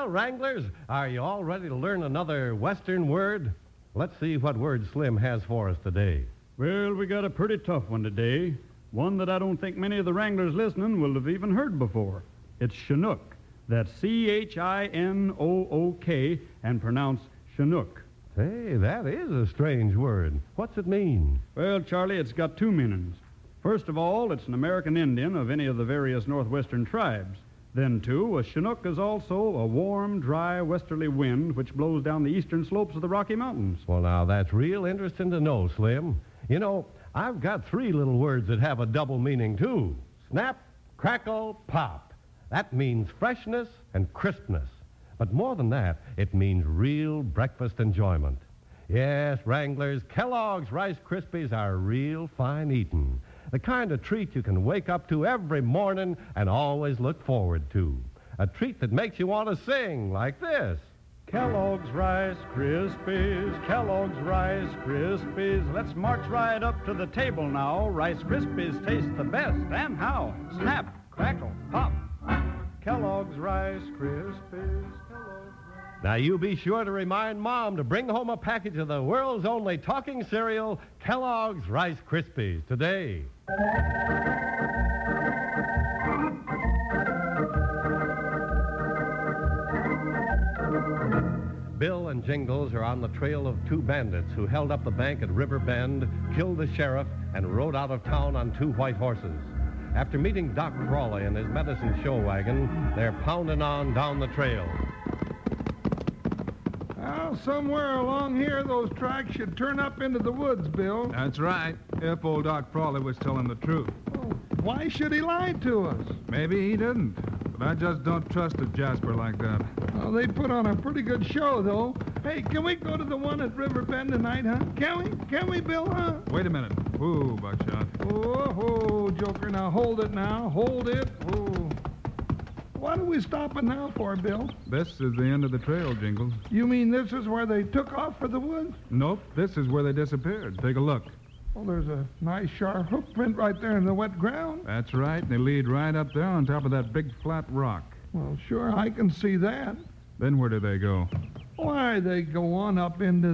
Well, Wranglers, are you all ready to learn another Western word? Let's see what word Slim has for us today. Well, we got a pretty tough one today. One that I don't think many of the Wranglers listening will have even heard before. It's Chinook. That's C-H-I-N-O-O-K and pronounced Chinook. Hey, that is a strange word. What's it mean? Well, Charlie, it's got two meanings. First of all, it's an American Indian of any of the various northwestern tribes. Then, too, a Chinook is also a warm, dry, westerly wind which blows down the eastern slopes of the Rocky Mountains. Well, now, that's real interesting to know, Slim. You know, I've got three little words that have a double meaning, too. Snap, crackle, pop. That means freshness and crispness. But more than that, it means real breakfast enjoyment. Yes, Wranglers, Kellogg's Rice Krispies are real fine eating. The kind of treat you can wake up to every morning and always look forward to. A treat that makes you want to sing like this. Kellogg's Rice Krispies, Kellogg's Rice Krispies. Let's march right up to the table now. Rice Krispies taste the best, and how? Snap, crackle, pop. Kellogg's Rice Krispies, Now, you be sure to remind Mom to bring home a package of the world's only talking cereal, Kellogg's Rice Krispies, today. Bill and Jingles are on the trail of two bandits who held up the bank at River Bend, killed the sheriff, and rode out of town on two white horses. After meeting Doc Crawley and his medicine show wagon, they're pounding on down the trail. Well, somewhere along here, those tracks should turn up into the woods, Bill. That's right, if old Doc Crawley was telling the truth. Oh, why should he lie to us? Maybe he didn't, but I just don't trust a Jasper like that. Well, they put on a pretty good show, though. Hey, can we go to the one at River Bend tonight, huh? Can we? Can we, Bill, huh? Wait a minute. Whoa, Buckshot. Oh, Joker, now hold it now. Hold it. Oh. What are we stopping now for, Bill? This is the end of the trail, Jingles. You mean this is where they took off for the woods? Nope, this is where they disappeared. Take a look. Well, there's a nice sharp hoof print right there in the wet ground. That's right, and they lead right up there on top of that big flat rock. Well, sure, I can see that. Then where do they go? Why, they go on up into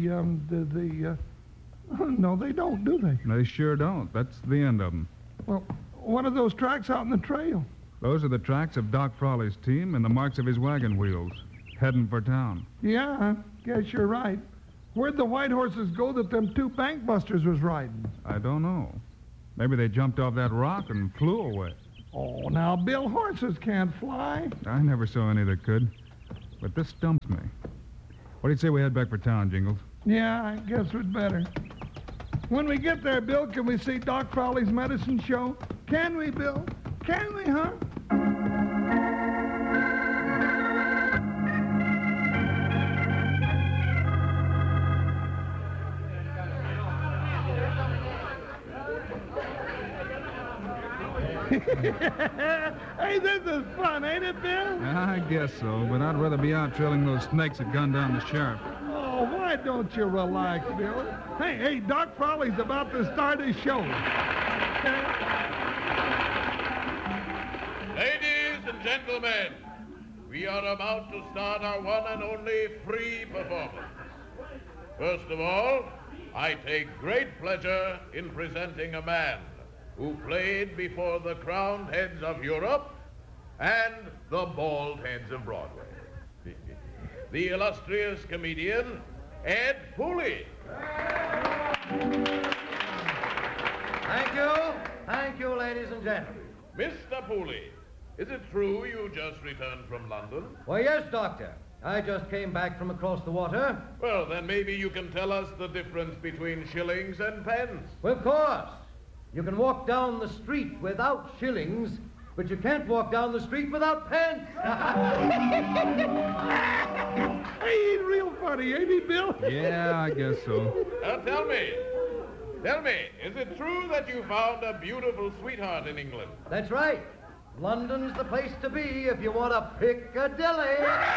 no, they don't, do they? They sure don't. That's the end of them. Well, what are those tracks out in the trail? Those are the tracks of Doc Crawley's team and the marks of his wagon wheels, heading for town. Yeah, I guess you're right. Where'd the white horses go that them two bank busters was riding? I don't know. Maybe they jumped off that rock and flew away. Oh, now, Bill, horses can't fly. I never saw any that could. But this stumps me. What do you say we head back for town, Jingles? Yeah, I guess we'd better. When we get there, Bill, can we see Doc Crawley's medicine show? Can we, Bill? Can we, huh? Hey, this is fun, ain't it, Bill? I guess so, but I'd rather be out trailing those snakes that gunned down the sheriff. Oh, why don't you relax, Bill? Hey, Doc Crawley's about to start his show. Ladies and gentlemen, we are about to start our one and only free performance. First of all, I take great pleasure in presenting a man who played before the crowned heads of Europe and the bald heads of Broadway. The illustrious comedian, Ed Pooley. Thank you, ladies and gentlemen. Mr. Pooley, is it true you just returned from London? Why, yes, Doctor. I just came back from across the water. Well, then maybe you can tell us the difference between shillings and pence. Well, of course. You can walk down the street without shillings, but you can't walk down the street without pence. Hey, he's real funny, ain't he, Bill? Yeah, I guess so. Now tell me, is it true that you found a beautiful sweetheart in England? That's right. London's the place to be if you want to Piccadilly.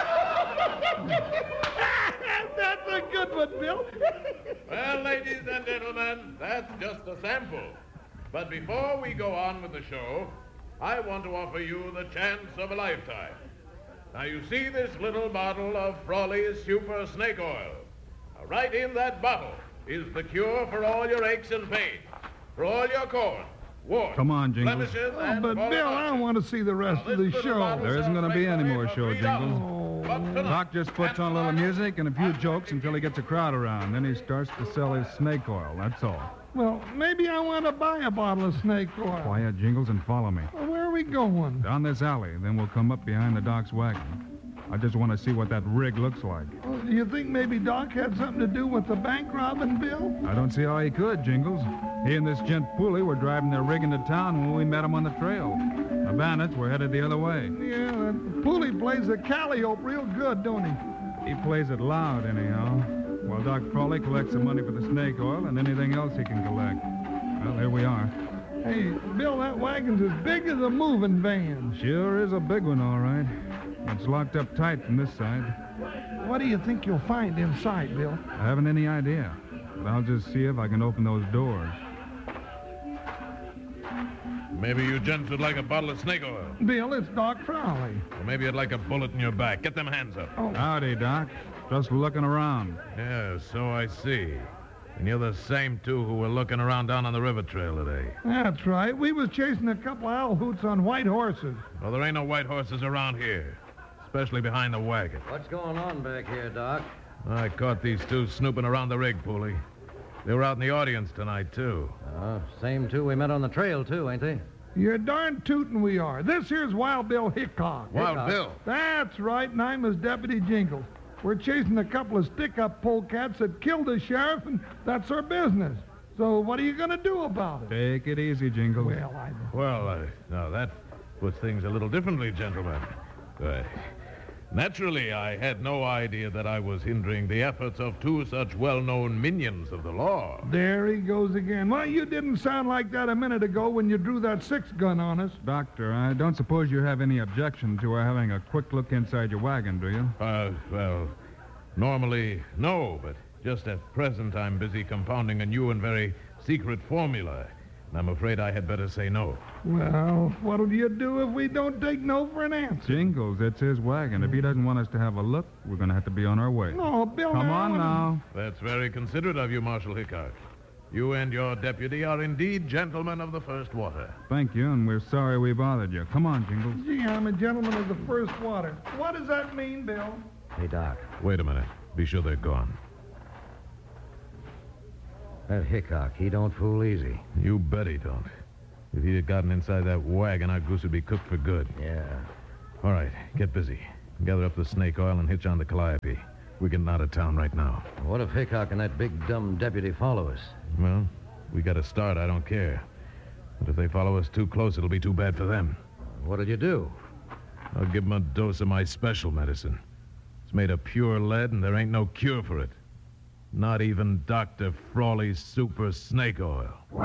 That's a good one, Bill. Well, ladies and gentlemen, that's just a sample. But before we go on with the show, I want to offer you the chance of a lifetime. Now, you see this little bottle of Frawley's Super Snake Oil. Now, right in that bottle is the cure for all your aches and pains, for all your corns, warts, Come on, Jingles. blemishes, Oh, and but Bill, I don't want to see the rest of the show. There isn't going to be any more show, Jingles. Oh, Doc just puts on a little music and a few jokes until he gets a crowd around. Then he starts to sell his snake oil, that's all. well, maybe I want to buy a bottle of snake oil. Quiet, Jingles, and follow me. Well, where are we going? Down this alley, then we'll come up behind the Doc's wagon. I just want to see what that rig looks like. Well, do you think maybe Doc had something to do with the bank robbing, Bill? I don't see how he could, Jingles. He and this gent Pooley were driving their rig into town when we met him on the trail. The bandits were headed the other way. Yeah, that Pooley plays the calliope real good, don't he? He plays it loud, anyhow, while Doc Frawley collects the money for the snake oil and anything else he can collect. Well, here we are. Hey, Bill, that wagon's as big as a moving van. Sure is a big one, all right. It's locked up tight from this side. What do you think you'll find inside, Bill? I haven't any idea, but I'll just see if I can open those doors. Maybe you gents would like a bottle of snake oil. Bill, it's Doc Frawley. Or maybe you'd like a bullet in your back. Get them hands up. Oh, Howdy, Doc. Just looking around. Yeah, so I see. And you're the same two who were looking around down on the river trail today. that's right. We was chasing a couple of owl hoots on white horses. Well, there ain't no white horses around here, especially behind the wagon. What's going on back here, Doc? I caught these two snooping around the rig, Pooley. They were out in the audience tonight, too. Same two we met on the trail, too, ain't they? You're darn tootin' we are. This here's Wild Bill Hickok. Wild Bill. That's right, and I'm his deputy Jingles. We're chasing a couple of stick-up polecats that killed the sheriff, and that's our business. So what are you going to do about it? Take it easy, Jingles. Well, now that puts things a little differently, gentlemen. Naturally, I had no idea that I was hindering the efforts of two such well-known minions of the law. There he goes again. Why, you didn't sound like that a minute ago when you drew that 6-gun on us. Doctor, I don't suppose you have any objection to our having a quick look inside your wagon, do you? Well, normally, no, but just at present I'm busy compounding a new and very secret formula. And I'm afraid I had better say no. Well, what'll you do if we don't take no for an answer? Jingles, it's his wagon. If he doesn't want us to have a look, we're going to have to be on our way. No, Bill, Come I on wanna- now. That's very considerate of you, Marshal Hickok. You and your deputy are indeed gentlemen of the first water. Thank you, and we're sorry we bothered you. Come on, Jingles. Gee, I'm a gentleman of the first water. What does that mean, Bill? Hey, Doc, Wait a minute. Be sure they're gone. that Hickok, he don't fool easy. You bet he don't. If he had gotten inside that wagon, our goose would be cooked for good. Yeah. All right, get busy. Gather up the snake oil and hitch on the calliope. We're getting out of town right now. What if Hickok and that big, dumb deputy follow us? Well, we got to start. I don't care. But if they follow us too close, it'll be too bad for them. What'll you do? I'll give them a dose of my special medicine. It's made of pure lead, and there ain't no cure for it. Not even Dr. Frawley's Super Snake Oil.